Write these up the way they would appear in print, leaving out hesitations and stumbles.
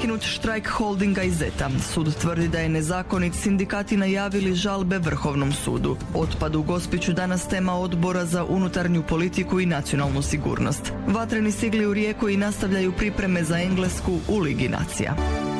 Prekinut štrajk Holdinga i Zeta. Sud tvrdi da je nezakonit, sindikati najavili žalbe Vrhovnom sudu. Otpad u Gospiću danas tema Odbora za unutarnju politiku i nacionalnu sigurnost. Vatreni stigli u Rijeku i nastavljaju pripreme za Englesku u Ligi nacija.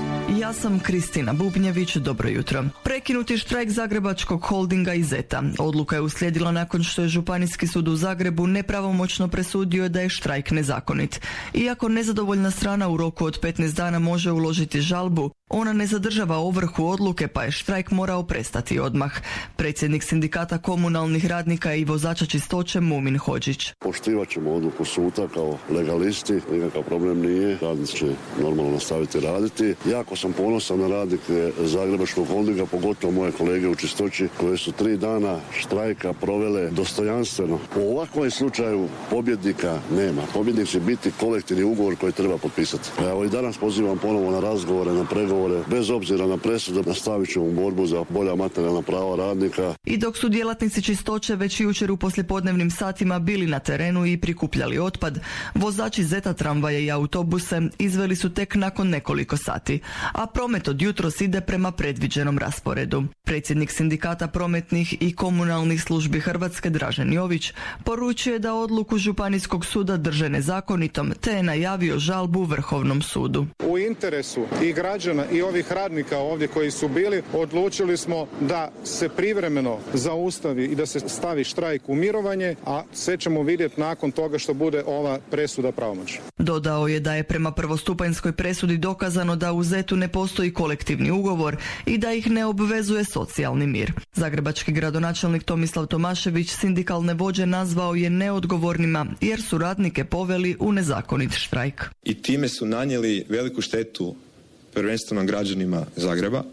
Ja sam Kristina Bubnjević, dobro jutro. Prekinuti štrajk Zagrebačkog Holdinga i Zeta. Odluka je uslijedila nakon što je Županijski sud u Zagrebu nepravomoćno presudio da je štrajk nezakonit. Iako nezadovoljna strana u roku od 15 dana može uložiti žalbu, ona ne zadržava ovrhu odluke pa je štrajk morao prestati odmah. Predsjednik sindikata komunalnih radnika i vozača čistoće Mumin Hodžić. Poštivat ćemo odluku suda kao legalisti, nikakav problem nije, radnici će normalno nastaviti raditi. Jako sam ponosan na radnike Zagrebačkog Holdinga, pogotovo moje kolege u čistoći koje su 3 dana štrajka provele dostojanstveno. U ovakvom slučaju pobjednika nema. Pobjednik će biti kolektivni ugovor koji treba potpisati. Evo i danas pozivam ponovo na razgovore, na pregovore. Bez obzira na presudu, nastavit ćemo borbu za bolja materijalna prava radnika. I dok su djelatnici čistoće već jučer u poslijepodnevnim satima bili na terenu i prikupljali otpad, vozači Zeta tramvaje i autobuse izveli su tek nakon nekoliko sati, a promet od jutros ide prema predviđenom rasporedu. Predsjednik sindikata prometnih i komunalnih službi Hrvatske Dražen Jović poručuje da odluku Županijskog suda drže nezakonitom te je najavio žalbu Vrhovnom sudu. U interesu i građana i ovih radnika ovdje koji su bili, odlučili smo da se privremeno zaustavi i da se stavi štrajk u mirovanje, a sve ćemo vidjeti nakon toga što bude ova presuda pravomoćna. Dodao je da je prema prvostupanjskoj presudi dokazano da u Zetu ne postoji kolektivni ugovor i da ih ne obvezuje socijalni mir. Zagrebački gradonačelnik Tomislav Tomašević sindikalne vođe nazvao je neodgovornima jer su radnike poveli u nezakonit štrajk. I time su nanijeli veliku štetu prvenstveno građanima Zagreba,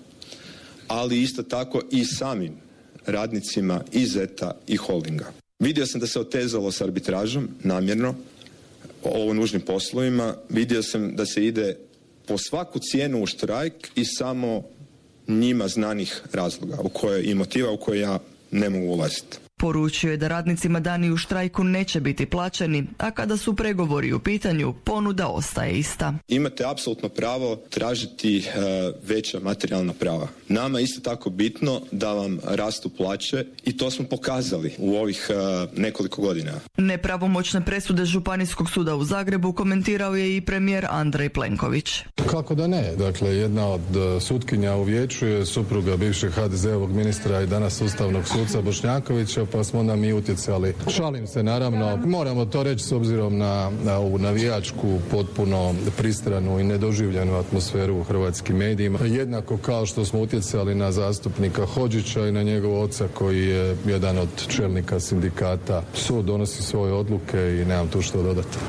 ali isto tako i samim radnicima i Zeta i Holdinga. Vidio sam da se otezalo s arbitražom namjerno o nužnim poslovima. Vidio sam da se ide po svaku cijenu u štrajk i samo njima znanih razloga i motiva u koje ja ne mogu ulaziti. Poručio je da radnicima dani u štrajku neće biti plaćeni, a kada su pregovori u pitanju, ponuda ostaje ista. Imate apsolutno pravo tražiti veća materijalna prava. Nama je isto tako bitno da vam rastu plaće i to smo pokazali u ovih nekoliko godina. Nepravomoćne presude Županijskog suda u Zagrebu komentirao je i premijer Andrej Plenković. Kako da ne? Dakle, jedna od sutkinja u vijeću je supruga bivšeg HDZ-ovog ministra i danas ustavnog suca Bošnjakovića, pa smo onda mi utjecali. Šalim se, naravno, moramo to reći s obzirom na ovu navijačku, potpuno pristranu i nedoživljenu atmosferu u hrvatskim medijima. Jednako kao što smo utjecali na zastupnika Hodžića i na njegov oca koji je jedan od čelnika sindikata. Sud donosi svoje odluke i nemam tu što dodati.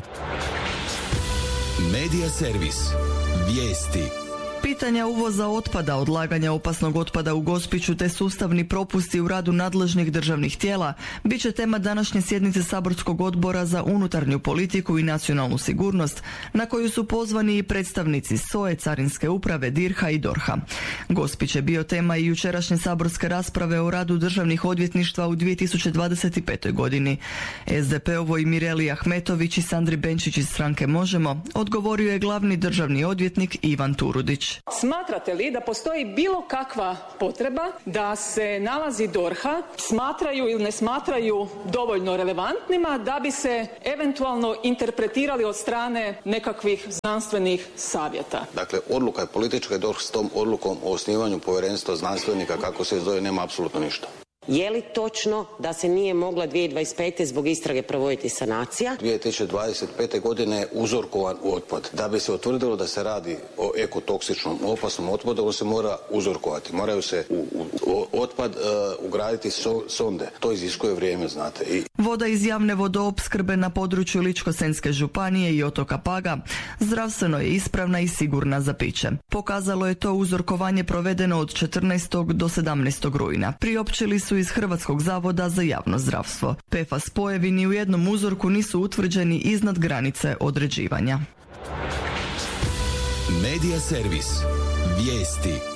Medija servis. Vijesti. Pitanja uvoza otpada, odlaganja opasnog otpada u Gospiću te sustavni propusti u radu nadležnih državnih tijela bit će tema današnje sjednice Saborskog odbora za unutarnju politiku i nacionalnu sigurnost, na koju su pozvani i predstavnici SOA-e, Carinske uprave, DIRH-a i DORH-a. Gospić je bio tema i jučerašnje saborske rasprave o radu državnih odvjetništva u 2025. godini. SDP-ovoj Mireli Ahmetović i Sandri Benčić iz stranke Možemo odgovorio je glavni državni odvjetnik Ivan Turudić. Smatrate li da postoji bilo kakva potreba da se nalazi DORH-a smatraju ili ne smatraju dovoljno relevantnima da bi se eventualno interpretirali od strane nekakvih znanstvenih savjeta? Dakle, odluka je politička i DORH s tom odlukom o osnivanju povjerenstva znanstvenika, kako se zove, nema apsolutno ništa. Je li točno da se nije mogla 2025. zbog istrage provoditi sanacija? 2025. godine je uzorkovan otpad. Da bi se utvrdilo da se radi o ekotoksičnom opasnom otpadu, on se mora uzorkovati. Moraju se u otpad ugraditi sonde. To iziskuje vrijeme, znate. Voda iz javne vodoopskrbe na području Ličko-senjske županije i otoka Paga zdravstveno je ispravna i sigurna za piće. Pokazalo je to uzorkovanje provedeno od 14. do 17. rujna. Priopćili su iz Hrvatskog zavoda za javno zdravstvo. PFAS spojevi ni u jednom uzorku nisu utvrđeni iznad granice određivanja. Medija servis. Vijesti.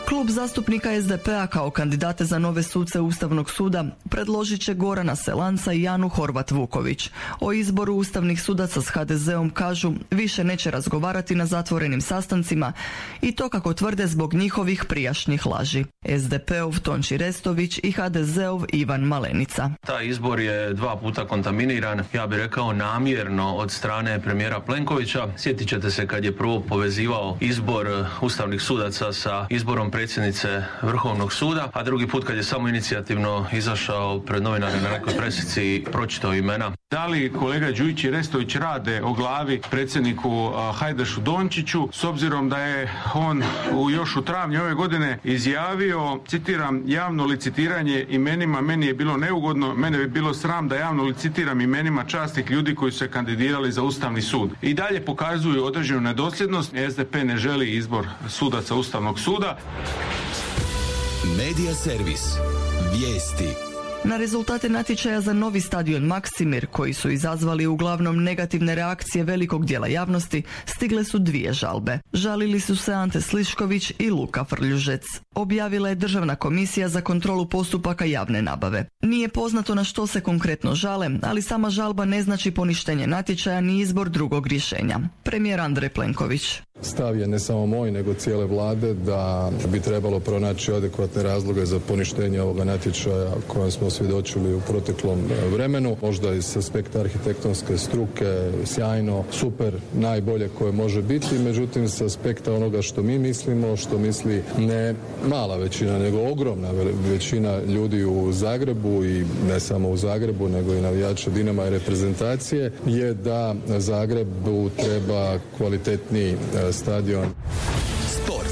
Klub zastupnika SDP-a kao kandidate za nove suce Ustavnog suda predložit će Gorana Selanca i Anu Horvat-Vuković. O izboru ustavnih sudaca s HDZ-om kažu više neće razgovarati na zatvorenim sastancima i to kako tvrde zbog njihovih prijašnjih laži. SDP-ov Tonči Restović i HDZ-ov Ivan Malenica. Taj izbor je 2 puta kontaminiran, ja bih rekao namjerno od strane premijera Plenkovića. Sjetit ćete se kad je prvo povezivao izbor ustavnih sudaca sa izborom predsjednice Vrhovnog suda, a drugi put kad je samo inicijativno izašao pred novinare na nekoj presici i pročitao imena. Da li kolega Đujić i Restović rade o glavi predsjedniku Hajdašu Dončiću, s obzirom da je on još u travnju ove godine izjavio, citiram, javno licitiranje imenima meni je bilo neugodno, mene bi bilo sram da javno licitiram imenima časnih ljudi koji su se kandidirali za Ustavni sud. I dalje pokazuju određenu nedosljednost. SDP ne želi izbor sudaca Ustavnog suda. Medija servis. Vijesti. Na rezultate natječaja za novi stadion Maksimir, koji su izazvali uglavnom negativne reakcije velikog dijela javnosti, stigle su 2 žalbe. Žalili su se Ante Slišković i Luka Frljužec. Objavila je Državna komisija za kontrolu postupaka javne nabave. Nije poznato na što se konkretno žale, ali sama žalba ne znači poništenje natječaja ni izbor drugog rješenja. Premijer Andrej Plenković. Stav je ne samo moj, nego cijele vlade da bi trebalo pronaći adekvatne razloge za poništenje ovoga natječaja kojem smo svjedočili u proteklom vremenu. Možda iz aspekta arhitektonske struke sjajno, super, najbolje koje može biti, međutim s aspekta onoga što mi mislimo, što misli ne mala većina, nego ogromna većina ljudi u Zagrebu i ne samo u Zagrebu, nego i navijača Dinama i reprezentacije, je da Zagrebu treba kvalitetniji stadion. Sport.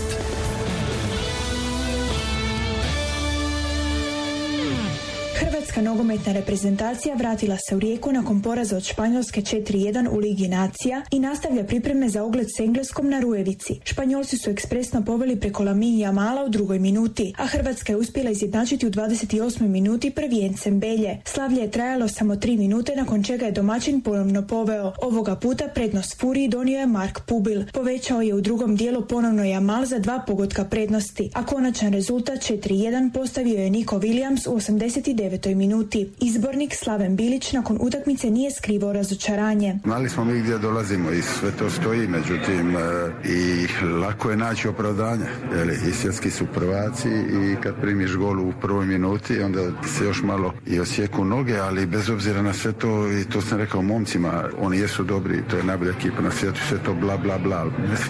Hrvatska nogometna reprezentacija vratila se u Rijeku nakon poraza od Španjolske 4-1 u Ligi nacija i nastavlja pripreme za ogled s Engleskom na Rujevici. Španjolci su ekspresno poveli preko Lamine Jamala u 2. minuti, a Hrvatska je uspjela izjednačiti u 28. minuti prvijencem Belje. Slavlje je trajalo samo 3 minute, nakon čega je domaćin ponovno poveo. Ovoga puta prednost Furiji donio je Mark Pubil. Povećao je u drugom dijelu ponovno Jamal za 2 pogotka prednosti, a konačan rezultat 4-1 postavio je Nico Williams u 89. minuti. Izbornik Slaven Bilić nakon utakmice nije skrivao razočaranje. Znali smo mi gdje dolazimo i sve to stoji, međutim i lako je naći opravdanje. I svjetski su prvaci i kad primiš gol u 1. minuti onda se još malo i osjeku noge, ali bez obzira na sve to, i to sam rekao momcima, oni jesu dobri, to je najbolja ekipa na svijetu, sve to bla bla bla.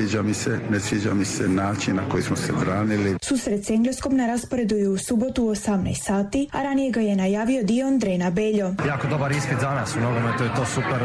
Ne sviđa mi se način na koji smo se branili. Susret s Engleskom na rasporedu je u subotu u 18 sati, a ranije ga je najavio Dion Drena Beljo. Jako dobar ispit za nas u nogometu, je to super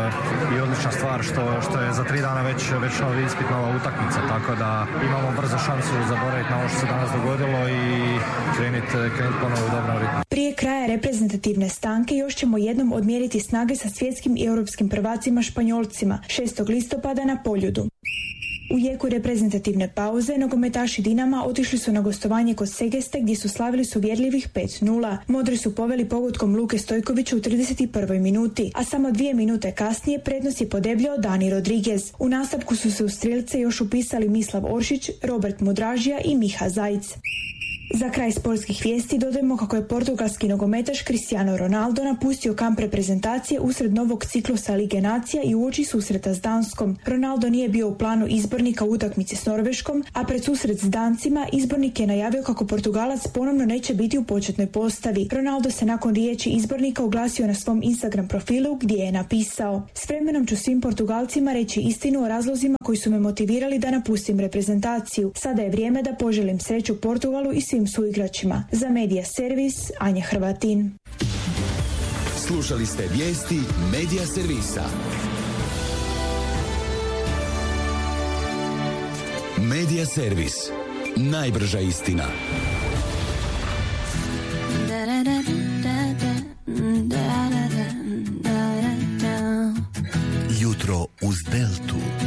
i odlična stvar što je za 3 dana već novi ispit, nova utakmica, tako da imamo brzo šansu zaboraviti na ovo što se danas dogodilo i krenuti ponovo u dobrom ritmu. Prije kraja reprezentativne stanke još ćemo jednom odmjeriti snage sa svjetskim i europskim prvacima Španjolcima 6. listopada na Poljudu. U jeku reprezentativne pauze nogometaši Dinama otišli su na gostovanje kod Segeste gdje su slavili s uvjerljivih 5-0. Modri su poveli pogodkom Luke Stojkovića u 31. minuti, a samo 2 minute kasnije prednost je podebljao Dani Rodriguez. U nastavku su se u strelce još upisali Mislav Oršić, Robert Mudražija i Miha Zajic. Za kraj sportskih vijesti dodajemo kako je portugalski nogometaš Cristiano Ronaldo napustio kamp reprezentacije usred novog ciklusa Lige nacija i uoči susreta s Danskom. Ronaldo nije bio u planu izbornika u utakmici s Norveškom, a pred susret s Dancima izbornik je najavio kako Portugalac ponovno neće biti u početnoj postavi. Ronaldo se nakon riječi izbornika oglasio na svom Instagram profilu gdje je napisao: "S vremenom ću svim Portugalcima reći istinu o razlozima koji su me motivirali da napustim reprezentaciju. Sada je vrijeme da poželim sreću Portugalu i svim suigračima." Za Medija servis, Anja Hrvatin. Slušali ste vijesti Medija servisa. Medija servis. Najbrža istina.